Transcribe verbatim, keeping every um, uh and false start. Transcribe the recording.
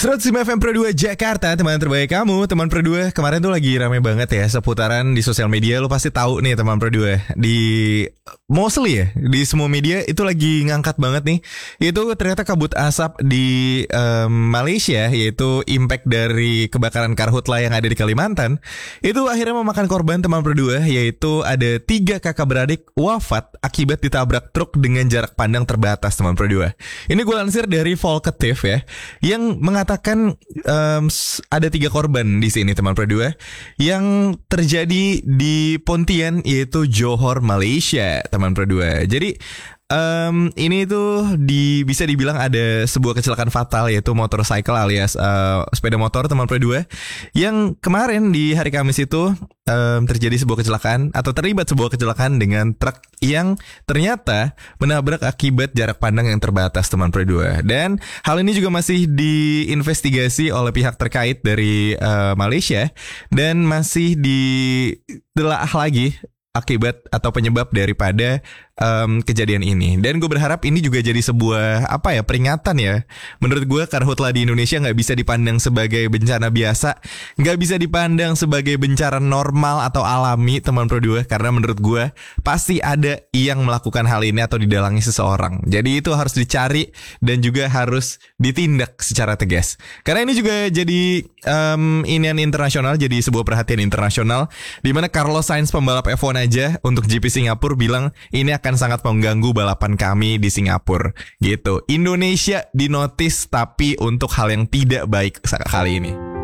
seratus lima F M Pro dua Jakarta, teman terbaik kamu. Teman Pro dua kemarin tuh lagi rame banget ya seputaran di sosial media. Lo pasti tahu nih teman Pro dua. Di mostly ya, di semua media itu lagi ngangkat banget nih. Itu ternyata kabut asap di um, Malaysia, yaitu impact dari kebakaran karhutla yang ada di Kalimantan. Itu akhirnya memakan korban teman Pro dua, yaitu ada tiga kakak beradik wafat akibat ditabrak truk dengan jarak pandang terbatas teman Pro dua. Ini gue lansir dari Volkatif ya, yang mengatakan um, ada tiga korban di sini teman Pro dua yang terjadi di Pontian, yaitu Johor, Malaysia teman Pro dua. Jadi Um, ini tuh di, bisa dibilang ada sebuah kecelakaan fatal, yaitu motorcycle alias uh, sepeda motor teman Pro dua, yang kemarin di hari Kamis itu um, terjadi sebuah kecelakaan atau terlibat sebuah kecelakaan dengan truk yang ternyata menabrak akibat jarak pandang yang terbatas teman Pro dua. Dan hal ini juga masih diinvestigasi oleh pihak terkait dari uh, Malaysia dan masih ditelaah lagi akibat atau penyebab daripada um, kejadian ini. Dan gue berharap ini juga jadi sebuah apa ya, peringatan ya. Menurut gue karhutla di Indonesia nggak bisa dipandang sebagai bencana biasa, nggak bisa dipandang sebagai bencana normal atau alami teman Pro dua, karena menurut gue pasti ada yang melakukan hal ini atau didalangi seseorang. Jadi itu harus dicari dan juga harus ditindak secara tegas. Karena ini juga jadi um, inian internasional, jadi sebuah perhatian internasional, di mana Carlos Sainz, pembalap F satu aja untuk G P Singapura, bilang ini akan sangat mengganggu balapan kami di Singapura gitu. Indonesia dinotis tapi untuk hal yang tidak baik kali ini.